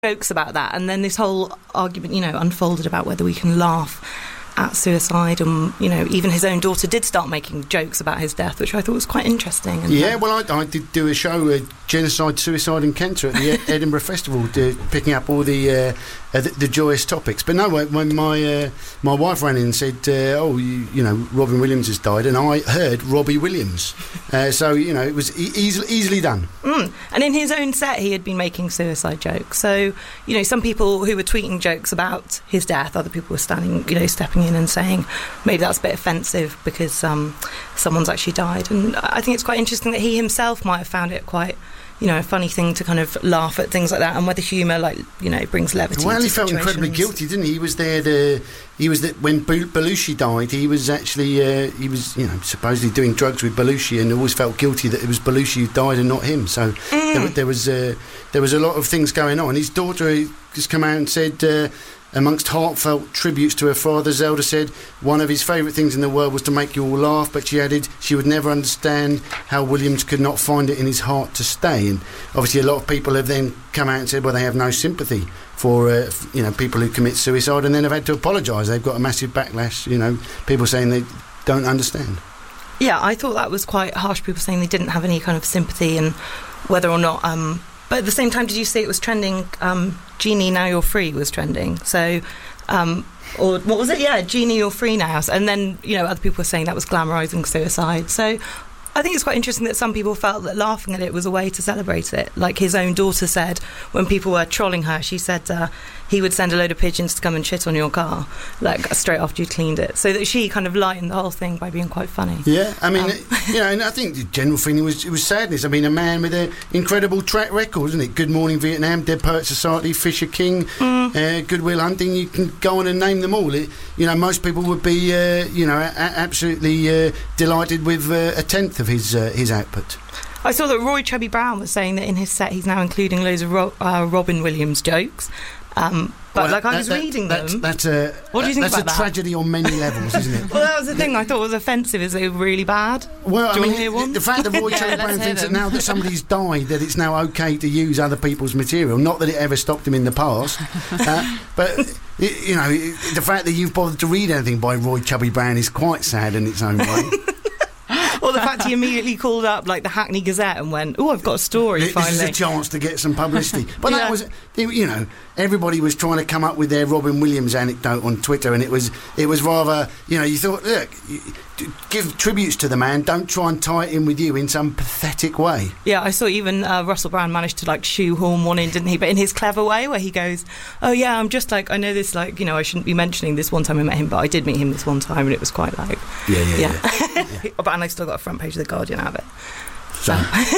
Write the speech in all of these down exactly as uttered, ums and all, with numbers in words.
jokes about that, and then this whole argument, you know, unfolded about whether we can laugh at suicide, and you know, even his own daughter did start making jokes about his death, which I thought was quite interesting. And yeah, well, I, I did do a show, uh, Genocide, Suicide and Cancer at the Edinburgh Festival, uh, picking up all the, uh, uh, the the joyous topics. But no, when my uh, my wife ran in and said, uh, "Oh, you, you know, Robin Williams has died," and I heard Robbie Williams, uh, so you know, it was e- easily easily done. Mm. And in his own set, he had been making suicide jokes. So you know, some people who were tweeting jokes about his death, other people were standing, you know, stepping in and saying maybe that's a bit offensive because um, someone's actually died. And I think it's quite interesting that he himself might have found it quite, you know, a funny thing to kind of laugh at things like that, and whether humour, like, you know, brings levity. Well, to he felt situations. incredibly guilty, didn't he? He was there. The he was that when Bel- Belushi died. He was actually uh, he was you know supposedly doing drugs with Belushi, and always felt guilty that it was Belushi who died and not him. So mm. there, there was uh, there was a lot of things going on. His daughter just come out and said, Uh, amongst heartfelt tributes to her father, Zelda said one of his favourite things in the world was to make you all laugh, but she added she would never understand how Williams could not find it in his heart to stay. And obviously a lot of people have then come out and said, well, they have no sympathy for uh, f- you know, people who commit suicide, and then have had to apologise. They've got a massive backlash, you know, people saying they don't understand. Yeah, I thought that was quite harsh, people saying they didn't have any kind of sympathy, and whether or not... Um, but at the same time, did you say it was trending... Um, Genie, Now You're Free was trending. So, um, or what was it? Yeah, Genie, You're Free Now. And then, you know, other people were saying that was glamorising suicide. So I think it's quite interesting that some people felt that laughing at it was a way to celebrate it. Like his own daughter said, when people were trolling her, she said uh, he would send a load of pigeons to come and shit on your car, like straight after you cleaned it. So that she kind of lightened the whole thing by being quite funny. Yeah, I mean, Um, you know, and I think the general feeling was it was sadness. I mean, a man with an incredible track record, isn't it? Good Morning Vietnam, Dead Poets Society, Fisher King, Mm. uh, Good Will Hunting. You can go on and name them all. It, you know, most people would be, uh, you know, a- absolutely uh, delighted with uh, a tenth of his uh, his output. I saw that Roy Chubby Brown was saying that in his set he's now including loads of Ro- uh, Robin Williams jokes. Um, but Well, like I that- was that- reading that's, them. That's a, What do you think that's about a that? tragedy on many levels, isn't it? Well, that was the thing I thought was offensive, is they were really bad. Well, Do you I want mean, to hear one? the fact that Roy Yeah, Chubby let's Brown hear thinks that them. now that somebody's died, that it's now okay to use other people's material. Not that it ever stopped him in the past, uh, but y- you know, the fact that you've bothered to read anything by Roy Chubby Brown is quite sad in its own way. Or the fact he immediately called up like the Hackney Gazette and went, "Oh, I've got a story This is finally." a chance to get some publicity. But Yeah. that was, you know, everybody was trying to come up with their Robin Williams anecdote on Twitter, and it was it was rather, you know, you thought, look, you- give tributes to the man, don't try and tie it in with you in some pathetic way. Yeah, I saw even uh, Russell Brand managed to like shoehorn one in, didn't he? But in his clever way, where he goes, "Oh yeah, I'm just like, I know this, like, you know, I shouldn't be mentioning this one time I met him, but I did meet him this one time, and it was quite like, Yeah, yeah, yeah." But and I still got a front page of the Guardian out of it. So,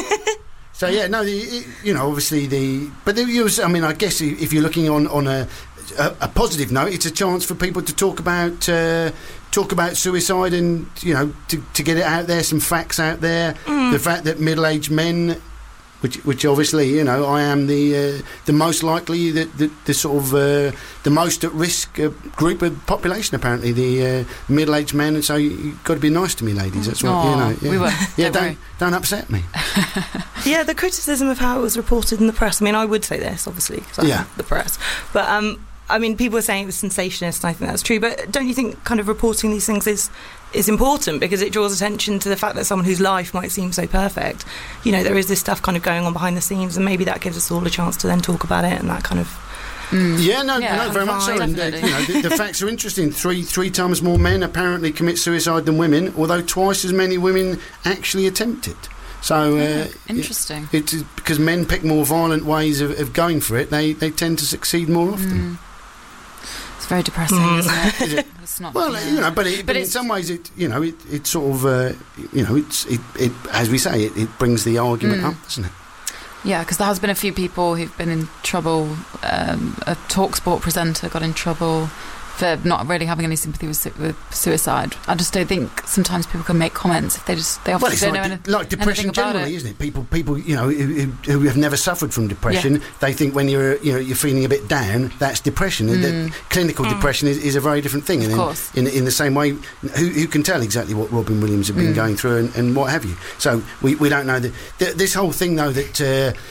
so yeah, no, the, it- you know, obviously the, but there was, I mean, I guess i- if you're looking on on a a, a positive note, it's a chance for people to talk about uh, talk about suicide, and you know, to to get it out there, some facts out there, the fact that middle-aged men. Which, which obviously, you know, I am the uh, the most likely, the, the, the sort of uh, the most at risk uh, group of population. Apparently, the uh, middle-aged men, and so you, you've got to be nice to me, ladies. That's what Aw, you know. Yeah. we were. Yeah, Don't don't worry. don't upset me. Yeah, the criticism of how it was reported in the press. I mean, I would say this, obviously, because I'm Yeah. the press. But, um, I mean, people were saying it was sensationalist, and I think that's true. But don't you think kind of reporting these things is is important, because it draws attention to the fact that someone whose life might seem so perfect, you know, there is this stuff kind of going on behind the scenes, and maybe that gives us all a chance to then talk about it and that kind of... Yeah, no, Yeah, no, very much so. fine, And uh, definitely. you know, the, the facts are interesting. Three three times more men apparently commit suicide than women, although twice as many women actually attempt it. So uh, Interesting. It's because men pick more violent ways of, of going for it. They they tend to succeed more often. It's very depressing, Mm. isn't it? Is it? It's not. Well, yeah. you know, but, it, But but in it's- some ways, it you know, it, it sort of uh, you know, it's it, it as we say, it, it brings the argument Mm. up, doesn't it? Yeah, because there has been a few people who've been in trouble. Um, a TalkSport presenter got in trouble for not really having any sympathy with, su- with suicide. I just don't think sometimes people can make comments if they just they Well, obviously it's don't like, know de- anything, like depression anything about generally, it. isn't it? People, people, you know, who, who who have never suffered from depression, they think when you're, you know, you're feeling a bit down, that's depression. And that clinical depression is, is a very different thing. Of and course. in, in in the same way, who, who can tell exactly what Robin Williams had been going through and, and what have you? So we, we don't know that. Th- this whole thing, though, that. Uh,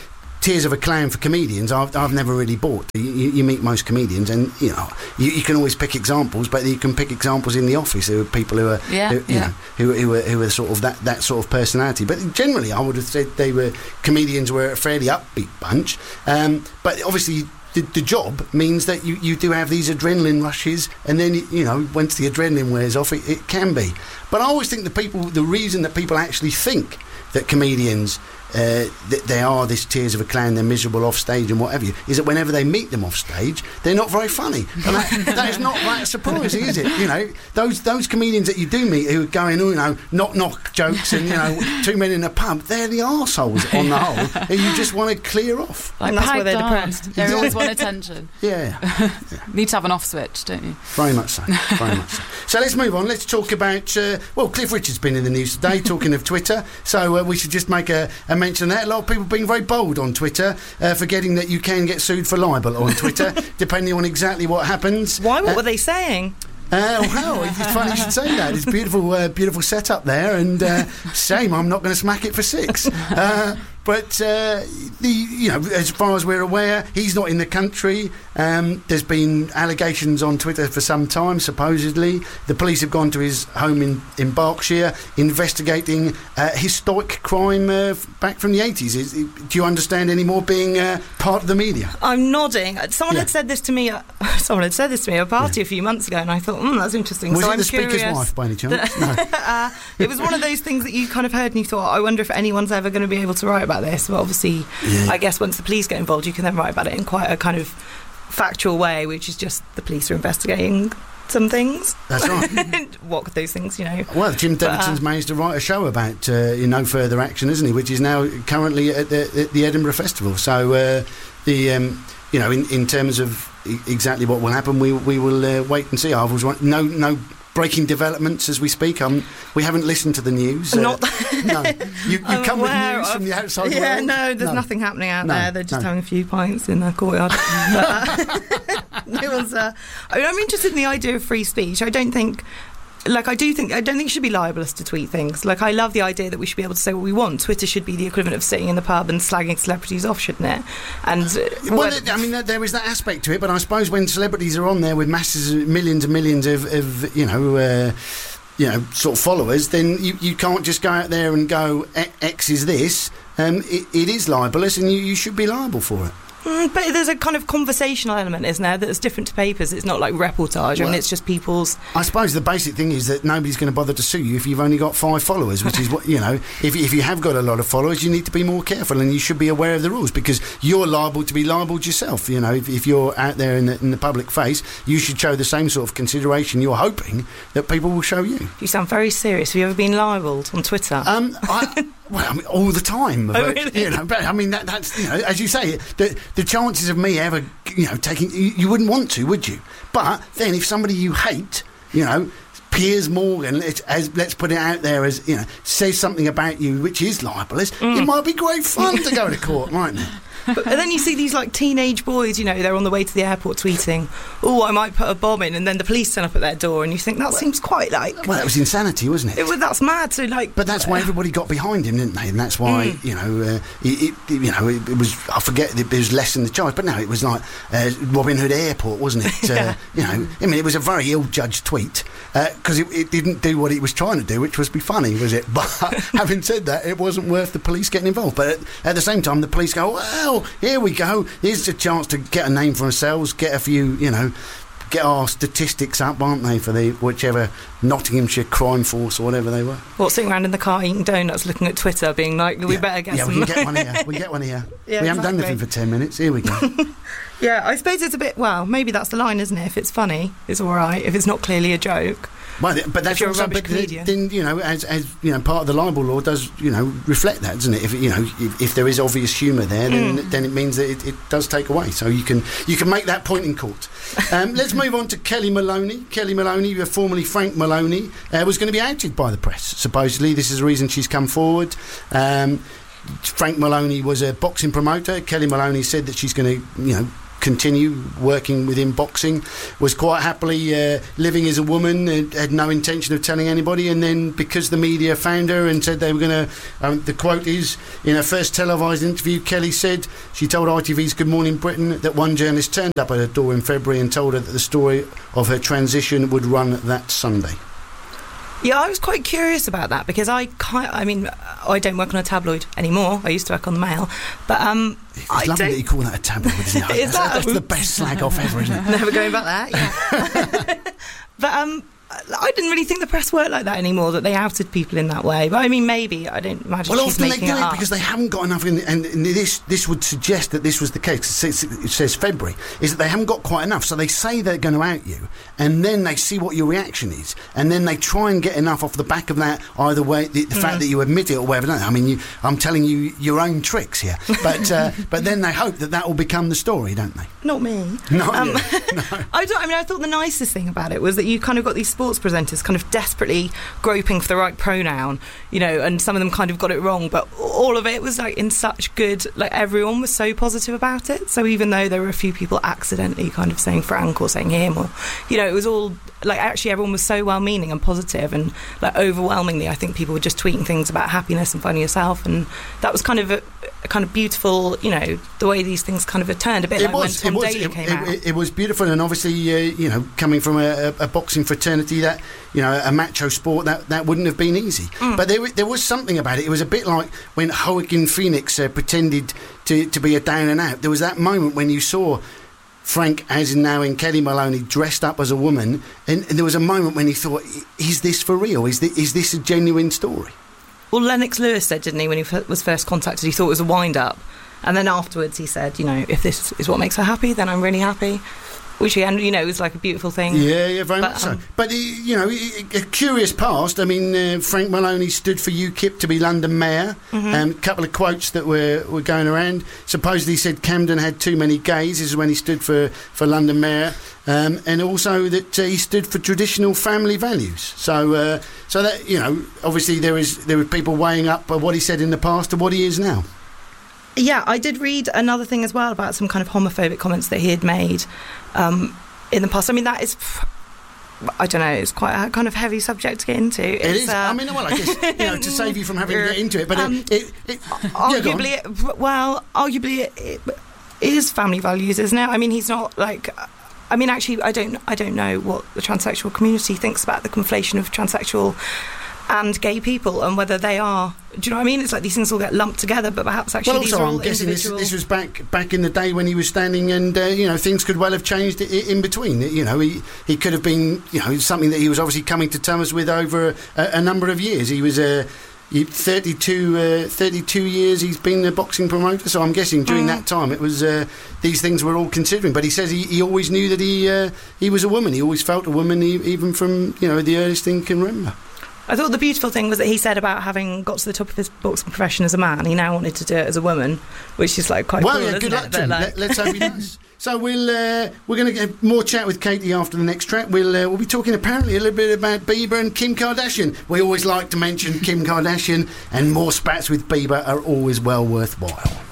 tiers of a clown for comedians, I've, I've never really bought. You, you meet most comedians, and you know you, you can always pick examples, but you can pick examples in the office. There are people who are, yeah, who, you yeah. know, who, who, are, who are sort of that, that sort of personality. But generally, I would have said they were comedians were a fairly upbeat bunch. Um, but obviously, the, the job means that you, you do have these adrenaline rushes, and then you know once the adrenaline wears off, it, it can be. But I always think the people, the reason that people actually think that comedians uh, that they are this tears of a clown, they're miserable off stage and whatever you, is that whenever they meet them off stage, they're not very funny. And that, that is not that surprising, is it? You know, those those comedians that you do meet who are going, oh, you know, knock knock jokes and you know, two men in a pub, they're the arseholes on the whole, and you just want to clear off. Like, and that's pipe why they're down. depressed. They always want attention. Yeah. yeah. Need to have an off switch, don't you? Very much so. Very much so. So let's move on. Let's talk about. Uh, well, Cliff Richard's been in the news today, talking of Twitter. So uh, we should just make a, a mention of that. A lot of people being very bold on Twitter, uh, forgetting that you can get sued for libel on Twitter, depending on exactly what happens. Why? What uh, were they saying? Uh, well, it's funny you should say that. It's beautiful, uh, beautiful setup there, and uh, shame I'm not going to smack it for six. Uh, but uh, the you know, as far as we're aware, he's not in the country. Um, there's been allegations on Twitter for some time. Supposedly, the police have gone to his home in, in Berkshire, investigating uh, historic crime uh, back from the eighties. Is, do you understand any more? Being uh, part of the media, I'm nodding. Someone Yeah. had said this to me. Uh, someone had said this to me at a party Yeah. a few months ago, and I thought, mm, that's interesting. was so it I'm the speaker's curious wife by any chance? that- No. uh, it was one of those things that you kind of heard, and you thought, I wonder if anyone's ever going to be able to write about this. But obviously, Yeah. I guess once the police get involved, you can then write about it in quite a kind of factual way, which is just the police are investigating some things. That's right. What could those things, you know? Well, Jim But, uh, Davidson's managed to write a show about uh, you know, further action, isn't he? Which is now currently at the, at the Edinburgh Festival. So uh, the um, you know, in, in terms of e- exactly what will happen, we we will uh, wait and see. I was right. No no. Breaking developments as we speak. Um, we haven't listened to the news. Uh, Not no, you, you I'm come with aware news of- from the outside Yeah, world. no, there's No. nothing happening out No, there. They're just no. having a few pints in the courtyard. But, uh, it was, uh, I mean, I'm interested in the idea of free speech. I don't think, like, I do think, I don't think it should be libelous to tweet things. Like, I love the idea that we should be able to say what we want. Twitter should be the equivalent of sitting in the pub and slagging celebrities off, shouldn't it? And uh, Well, what- it- I mean, there- there is that aspect to it, but I suppose when celebrities are on there with masses, millions and millions of, of you know, uh, you know, sort of followers, then you, you can't just go out there and go, "E- X is this. Um, it, it is libelous, and you, you should be liable for it. Mm, but there's a kind of conversational element, isn't there, that's different to papers. It's not like reportage. I Well, mean, it's just people's... I suppose the basic thing is that nobody's going to bother to sue you if you've only got five followers, which is what, you know, if, if you have got a lot of followers, you need to be more careful, and you should be aware of the rules, because you're liable to be libelled yourself. You know, if, if you're out there in the, in the public face, you should show the same sort of consideration you're hoping that people will show you. You sound very serious. Have you ever been libelled on Twitter? Um, I, well, I mean, all the time. Oh, but, really? You know, but I mean, that, that's, you know, as you say, the the chances of me ever, you know, taking, you, you wouldn't want to, would you? But then, if somebody you hate, you know, Piers Morgan, let's, as, let's put it out there as, you know, says something about you which is libelous, Mm. it might be great fun to go to court, mightn't it? But and then you see these like teenage boys, you know, they're on the way to the airport tweeting, oh, I might put a bomb in, and then the police turn up at their door, and you think that well, seems quite like... Well, that was insanity, wasn't it? It, well, that's mad, so like... But that's why everybody got behind him, didn't they? And that's why, Mm. you know, uh, it, it, you know, it, it was, I forget, it was less than the charge, but no, it was like uh, Robin Hood Airport, wasn't it? Yeah. Uh, you know, I mean, it was a very ill-judged tweet, because uh, it, it didn't do what it was trying to do, which was be funny, was it? But having said that, it wasn't worth the police getting involved. But at, at the same time, the police go, well, here we go. Here's a chance to get a name for ourselves, get a few, you know, get our statistics up, aren't they, for the whichever Nottinghamshire Crime Force or whatever they were. What, sitting around in the car eating donuts, looking at Twitter, being like, we yeah. better get yeah, some... we can get one here. We can get one here. Yeah, we haven't done exactly. nothing for ten minutes. Here we go. Yeah, I suppose it's a bit... Well, maybe that's the line, isn't it? If it's funny, it's all right. If it's not clearly a joke... Well, but that's you're a also, rubbish but comedian. then, you know, as, as you know, part of the libel law does, you know, reflect that, doesn't it? If you know, if, if there is obvious humour there, then Mm. then it means that it, it does take away. So you can you can make that point in court. Um, let's move on to Kelly Maloney. Kelly Maloney, formerly Frank Maloney, uh, was going to be outed by the press. Supposedly, this is the reason she's come forward. Um, Frank Maloney was a boxing promoter. Kelly Maloney said that she's going to, you know, continue working within boxing, was quite happily uh, living as a woman, uh, had no intention of telling anybody, and then because the media found her and said they were going to, um, the quote is, in her first televised interview, Kelly said she told I T V's Good Morning Britain that one journalist turned up at her door in February and told her that the story of her transition would run that Sunday. Yeah, I was quite curious about that because I kind I mean, I don't work on a tabloid anymore. I used to work on the Mail, but um, it's I lovely don't... that you call that a tabloid, isn't it? Is that's, that that's a... the best slag off ever, isn't it? Never going back there. Yeah. But um, I didn't really think the press worked like that anymore, that they outed people in that way. But I mean, maybe I don't imagine. Well, she's often they making do it it up. because they haven't got enough, in, and, and this this would suggest that this was the case. It says, it says February is that they haven't got quite enough, so they say they're going to out you, and then they see what your reaction is, and then they try and get enough off the back of that. Either way, the, the mm. fact that you admit it or whatever. Don't they? I mean, you, I'm telling you your own tricks here, but uh, but then they hope that that will become the story, don't they? Not me. Not um, you. No. I don't. I mean, I thought the nicest thing about it was that you kind of got these sports presenters kind of desperately groping for the right pronoun, you know, and some of them kind of got it wrong, but all of it was like in such good, like everyone was so positive about it. So even though there were a few people accidentally kind of saying Frank or saying him, or, you know, it was all like actually everyone was so well-meaning and positive, and like overwhelmingly I think people were just tweeting things about happiness and finding yourself, and that was kind of a, a kind of beautiful, you know, the way these things kind of had turned a bit. It like was, when Tom Daley it, came it, out. It, it was beautiful, and obviously, uh, you know, coming from a, a, a boxing fraternity, that, you know, a macho sport, that, that wouldn't have been easy. Mm. But there there was something about it. It was a bit like when Joaquin Phoenix uh, pretended to, to be a down and out. There was that moment when you saw Frank, as in now in Kelly Maloney, dressed up as a woman, and, and there was a moment when he thought, is this for real? Is this, is this a genuine story? Well, Lennox Lewis said, didn't he, when he f- was first contacted, he thought it was a wind-up. And then afterwards he said, you know, if this is what makes her happy, then I'm really happy. Which, and you know, was like a beautiful thing. Yeah, yeah, very but, much um, so. But, you know, a curious past. I mean, uh, Frank Maloney stood for U KIP to be London Mayor. Mm-hmm. Um, a couple of quotes that were, were going around. Supposedly said Camden had too many gays. This is when he stood for, for London Mayor. Um, and also that uh, he stood for traditional family values. So, uh, so that, you know, obviously there is there were people weighing up what he said in the past to what he is now. Yeah, I did read another thing as well about some kind of homophobic comments that he had made um, in the past. I mean, that is, I don't know, it's quite a kind of heavy subject to get into. It's, it is. Uh, I mean, well, I guess, you know, to save you from having to get into it, but um, it, it, it arguably, yeah, it, well, arguably it, it is family values, isn't it? I mean, he's not like. I mean, actually, I don't, I don't know what the transsexual community thinks about the conflation of transsexual and gay people, and whether they are. Do you know what I mean? It's like these things all get lumped together, but perhaps actually well, these also, are all I'm guessing this, individual. this was back back in the day when he was standing, and uh, you know, things could well have changed i- in between. You know, he he could have been, you know, something that he was obviously coming to terms with over a, a number of years. He was a. Uh, thirty-two, uh, thirty-two years he's been a boxing promoter, so I'm guessing during mm. that time it was uh, these things were all considering. But he says he, he always knew that he uh, he was a woman. He always felt a woman, he, even from, you know, the earliest thing he can remember. I thought the beautiful thing was that he said about having got to the top of his boxing profession as a man, he now wanted to do it as a woman, which is like quite well, cool, yeah, isn't good luck it? to him. Like... Let, let's hope he does. So we'll uh, we're going to get more chat with Katie after the next track. We'll uh, we'll be talking apparently a little bit about Bieber and Kim Kardashian. We always like to mention Kim Kardashian, and more spats with Bieber are always well worthwhile.